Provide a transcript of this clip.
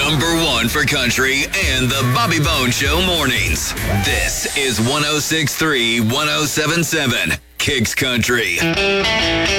#1 for country and the Bobby Bone Show mornings. This is 106.3, 107.7 Kicks Country.